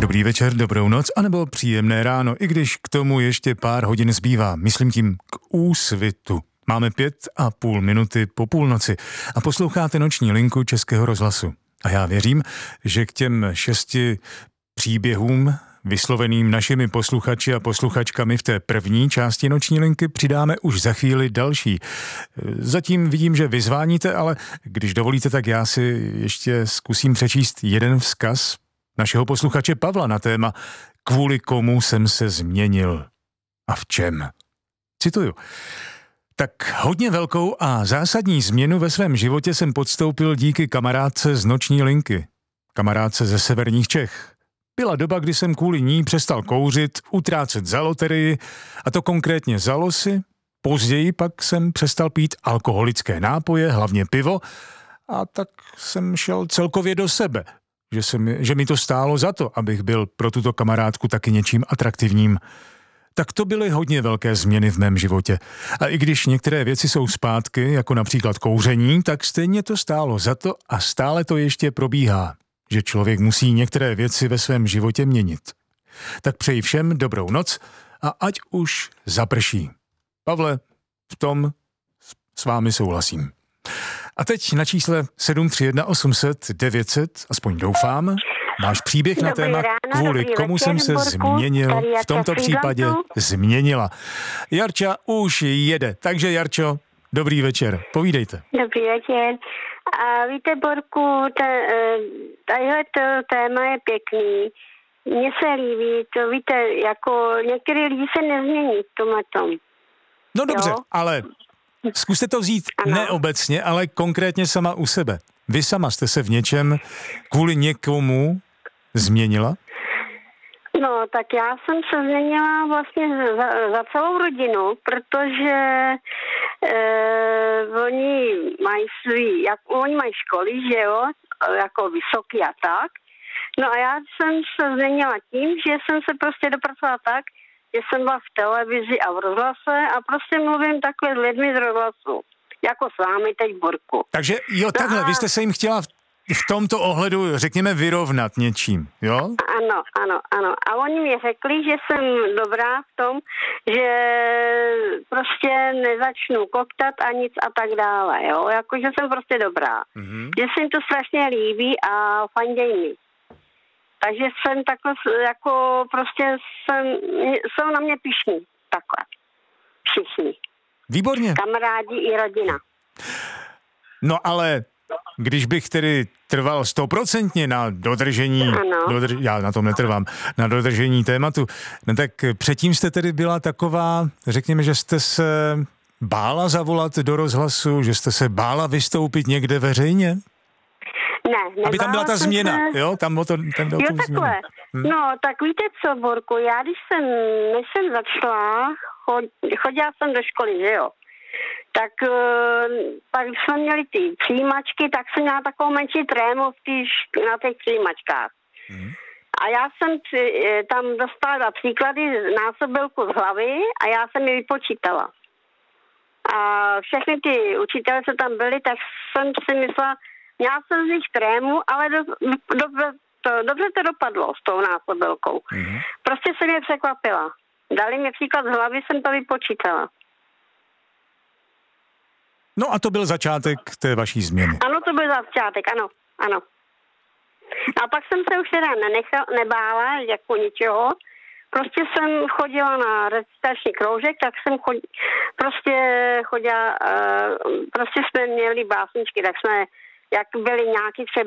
Dobrý večer, dobrou noc, anebo příjemné ráno, i když k tomu ještě pár hodin zbývá, myslím tím k úsvitu. Máme 5,5 minuty po půlnoci a posloucháte noční linku Českého rozhlasu. A já věřím, že k těm 6 příběhům vysloveným našimi posluchači a posluchačkami v té první části noční linky přidáme už za chvíli další. Zatím vidím, že vyzváníte, ale když dovolíte, tak já si ještě zkusím přečíst jeden vzkaz našeho posluchače Pavla na téma Kvůli komu jsem se změnil a v čem. Cituju. Tak hodně velkou a zásadní změnu ve svém životě jsem podstoupil díky kamarádce z noční linky. Kamarádce ze severních Čech. Byla doba, kdy jsem kvůli ní přestal kouřit, utrácet za loterii, a to konkrétně za losy. Později pak jsem přestal pít alkoholické nápoje, hlavně pivo, a tak jsem šel celkově do sebe, že mi to stálo za to, abych byl pro tuto kamarádku taky něčím atraktivním. Tak to byly hodně velké změny v mém životě. A i když některé věci jsou zpátky, jako například kouření, tak stejně to stálo za to a stále to ještě probíhá, že člověk musí některé věci ve svém životě měnit. Tak přeji všem dobrou noc a ať už zaprší. Pavle, v tom s vámi souhlasím. A teď na čísle 731 800 900, aspoň doufám, máš příběh na téma, kvůli komu jsem se změnil, v tomto případě změnila. Jarča už jede, takže Jarčo, dobrý večer, povídejte. Dobrý večer. A víte, Borku, tadyhle téma je pěkný. Mně se líbí, to víte, jako některý lidi se nezmění v tomhletom. No dobře, jo? Ale zkuste to vzít neobecně, ale konkrétně sama u sebe. Vy sama jste se v něčem kvůli někomu změnila? No, tak já jsem se změnila vlastně za celou rodinu, protože oni mají školy, že jo, jako vysoký a tak. No a já jsem se změnila tím, že jsem se prostě dopracovala tak, že jsem byla v televizi a v rozhlase a prostě mluvím takhle s lidmi z rozhlasu, jako s vámi teď, Borku. Takže jo, takhle, vy jste se jim chtěla v tomto ohledu, řekněme, vyrovnat něčím, jo? Ano. A oni mi řekli, že jsem dobrá v tom, že prostě nezačnu koktat a nic a tak dále, jo? Jako, že jsem prostě dobrá. Mm-hmm. Že se jim to strašně líbí a fanděj mi. Takže jsem takhle, jako prostě jsou na mě pyšní, takhle. Všichni. Výborně. Kamarádi i rodina. No ale když bych tedy trval 100% na dodržení, já na tom netrvám, na dodržení tématu, no tak předtím jste tedy byla taková, řekněme, že jste se bála zavolat do rozhlasu, že jste se bála vystoupit někde veřejně? Ne, aby tam byla ta změna, jo? Tam o to, jo, takhle. No, tak víte co, Borku, já než jsem začala, chodila jsem do školy, že jo? Tak pak jsme měli ty přijímačky, tak jsem měla takovou menší trému na těch přijímačkách. A já jsem tam dostala příklady násobilku z hlavy a já jsem ji vypočítala. A všechny ty učitelé, co tam byli, tak jsem si myslela, měla jsem z nich trému, ale dobře to dopadlo s tou násobilkou. Prostě jsem je překvapila. Dali mi příklad z hlavy, jsem to vypočítala. No a to byl začátek té vaší změny. Ano, to byl začátek, ano. A pak jsem se už teda nebála jako ničeho. Prostě jsem chodila na recitační kroužek, tak jsem chodila, prostě jsme měli básničky, tak jsme, jak byly nějaký třeba